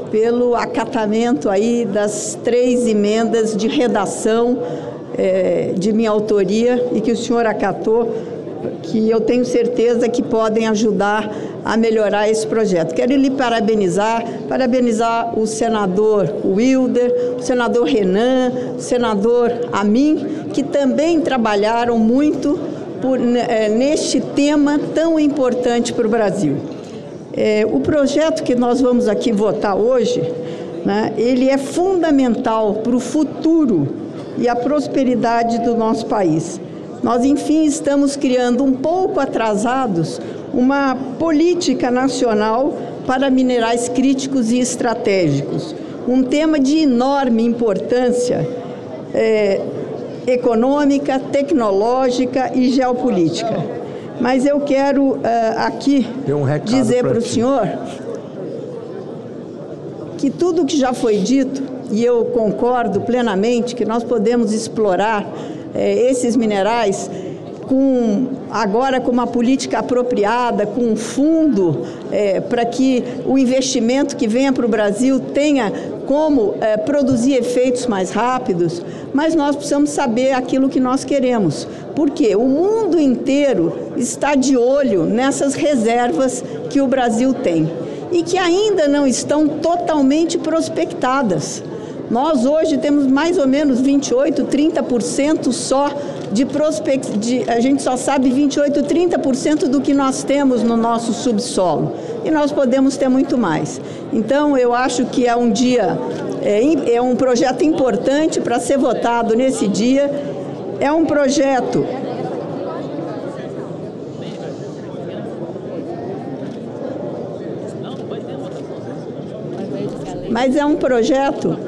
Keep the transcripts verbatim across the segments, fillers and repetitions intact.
pelo acatamento aí das três emendas de redação é, de minha autoria e que o senhor acatou, que eu tenho certeza que podem ajudar a melhorar esse projeto. Quero lhe parabenizar, parabenizar o senador Wilder, o senador Renan, o senador Amin, que também trabalharam muito por, é, neste tema tão importante para o Brasil. É, o projeto que nós vamos aqui votar hoje, né, ele é fundamental para o futuro e a prosperidade do nosso país. Nós, enfim, estamos criando, um pouco atrasados, uma política nacional para minerais críticos e estratégicos. Um tema de enorme importância é, econômica, tecnológica e geopolítica. Mas eu quero uh, aqui um dizer para o senhor que tudo que já foi dito, e eu concordo plenamente que nós podemos explorar eh, esses minerais com, agora com uma política apropriada, com um fundo eh, para que o investimento que venha para o Brasil tenha como eh, produzir efeitos mais rápidos, mas nós precisamos saber aquilo que nós queremos, porque o mundo inteiro está de olho nessas reservas que o Brasil tem e que ainda não estão totalmente prospectadas. Nós hoje temos mais ou menos vinte e oito, trinta por cento só de prospect... de... a gente só sabe vinte e oito, trinta por cento do que nós temos no nosso subsolo. E nós podemos ter muito mais. Então, eu acho que é um dia, é, é um projeto importante para ser votado nesse dia. É um projeto mas é um projeto.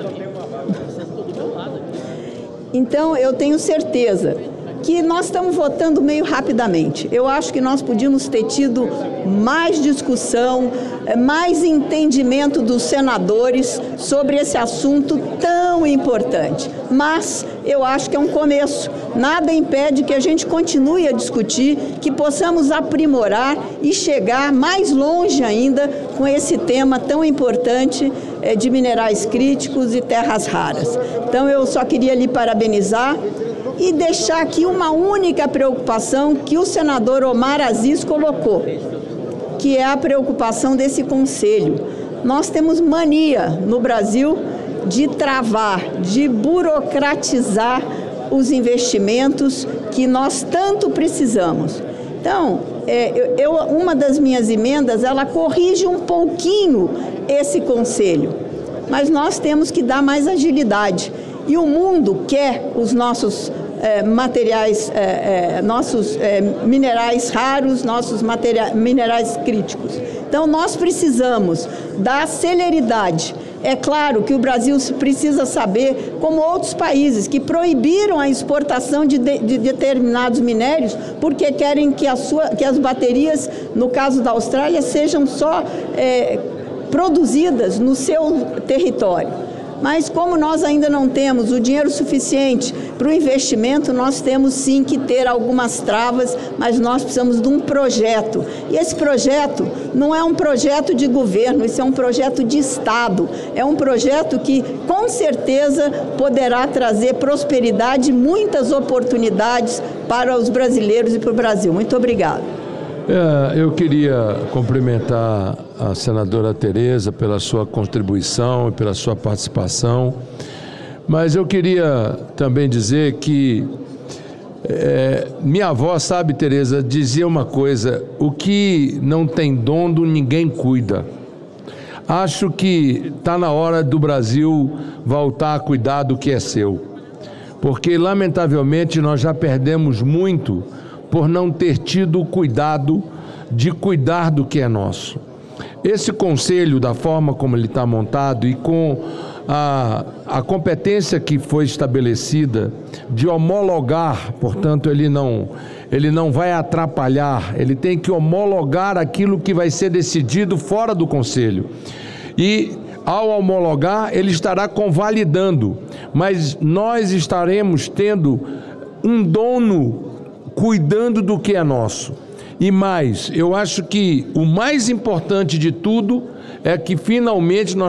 Então, eu tenho certeza que nós estamos votando meio rapidamente. Eu acho que nós podíamos ter tido mais discussão, mais entendimento dos senadores sobre esse assunto tão importante. Mas eu acho que é um começo. Nada impede que a gente continue a discutir, que possamos aprimorar e chegar mais longe ainda com esse tema tão importante é, de minerais críticos e terras raras. Então, eu só queria lhe parabenizar e deixar aqui uma única preocupação que o senador Omar Aziz colocou, que é a preocupação desse conselho. Nós temos mania no Brasil de travar, de burocratizar os investimentos que nós tanto precisamos. Então, é, eu, uma das minhas emendas, ela corrige um pouquinho esse conselho, mas nós temos que dar mais agilidade. E o mundo quer os nossos é, materiais, é, é, nossos é, minerais raros, nossos materiais, minerais críticos. Então, nós precisamos da celeridade. É claro que o Brasil precisa saber, como outros países que proibiram a exportação de, de, de determinados minérios, porque querem que, a sua, que as baterias, no caso da Austrália, sejam só é, produzidas no seu território. Mas como nós ainda não temos o dinheiro suficiente para o investimento, nós temos sim que ter algumas travas, mas nós precisamos de um projeto. E esse projeto não é um projeto de governo, isso é um projeto de Estado. É um projeto que, com certeza, poderá trazer prosperidade e muitas oportunidades para os brasileiros e para o Brasil. Muito obrigada. É, eu queria cumprimentar a senadora Tereza pela sua contribuição e pela sua participação, mas eu queria também dizer que é, minha avó, sabe, Tereza, dizia uma coisa: o que não tem dono, ninguém cuida. Acho que está na hora do Brasil voltar a cuidar do que é seu, porque lamentavelmente nós já perdemos muito por não ter tido o cuidado de cuidar do que é nosso. Esse conselho, da forma como ele está montado e com a, a competência que foi estabelecida de homologar, portanto, ele não, ele não vai atrapalhar, ele tem que homologar aquilo que vai ser decidido fora do conselho. E, ao homologar, ele estará convalidando, mas nós estaremos tendo um dono cuidando do que é nosso. E mais, eu acho que o mais importante de tudo é que finalmente nós